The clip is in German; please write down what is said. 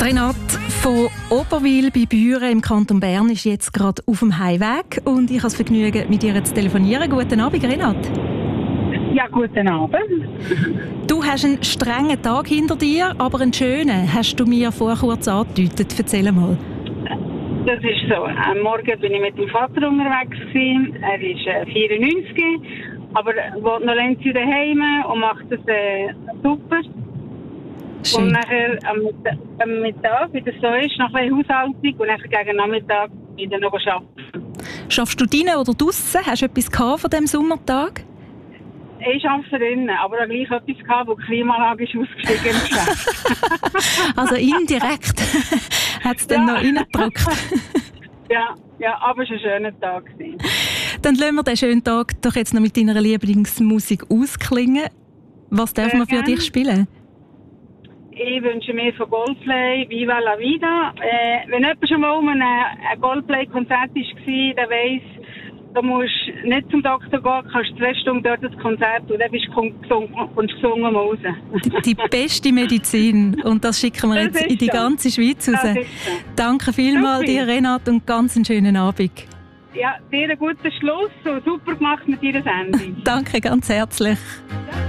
Renate von Oberwil bei Büren im Kanton Bern ist jetzt gerade auf dem Heimweg und ich habe das Vergnügen, mit ihr zu telefonieren. Guten Abend, Renate. Ja, guten Abend. Du hast einen strengen Tag hinter dir, aber einen schönen, hast du mir vorher kurz angedeutet. Erzähl mal. Das ist so. Am Morgen bin ich mit dem Vater unterwegs gewesen. Er ist 94, aber wohnt noch länger daheim und macht das super. Schön. Und nachher am Mittag, wie das so ist, noch ein bisschen Haushaltung und dann gegen Nachmittag wieder noch arbeiten. Schaffst du drinnen oder draussen? Hast du etwas gehabt von diesem Sommertag? Ich arbeite drinnen, aber auch gleich etwas gehabt, wo die Klimaanlage ist ausgestiegen im Geschäft. Also indirekt hat es dann noch reingedrückt. Ja, aber es war ein schöner Tag. Dann lassen wir diesen schönen Tag doch jetzt noch mit deiner Lieblingsmusik ausklingen. Was darf man für dich spielen? Ich wünsche mir von Coldplay Viva la Vida. Wenn jemand schon mal um ein Coldplay-Konzert war, der weiss, du musst nicht zum Doktor gehen, kannst 2 Stunden dort das Konzert und dann bist du gesungen raus. Die beste Medizin. Und das schicken wir jetzt in die ganze Schweiz raus. Danke vielmals dir, Renate, und ganz einen schönen Abend. Ja, dir einen guten Schluss und super gemacht mit deiner Sendung. Danke ganz herzlich. Ja.